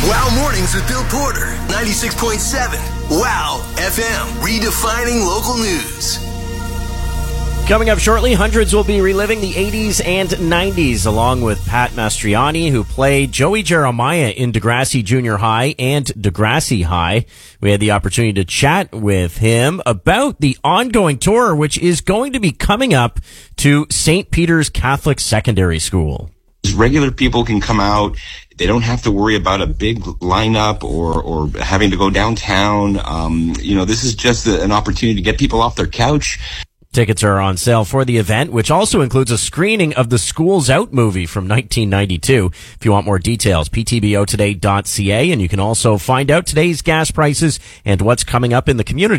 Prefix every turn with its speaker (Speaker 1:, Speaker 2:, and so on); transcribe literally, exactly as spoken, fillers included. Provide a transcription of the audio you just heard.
Speaker 1: Wow Mornings with Bill Porter, ninety-six point seven. Wow F M, redefining local news.
Speaker 2: Coming up shortly, hundreds will be reliving the eighties and nineties, along with Pat Mastriani, who played Joey Jeremiah in Degrassi Junior High and Degrassi High. We had the opportunity to chat with him about the ongoing tour, which is going to be coming up to Saint Peter's Catholic Secondary School.
Speaker 3: Regular people can come out. They don't have to worry about a big lineup or, or having to go downtown. Um, you know, this is just a, an opportunity to get people off their couch.
Speaker 2: Tickets are on sale for the event, which also includes a screening of the Schools Out movie from nineteen ninety-two. If you want more details, p t b o today dot c a, and you can also find out today's gas prices and what's coming up in the community.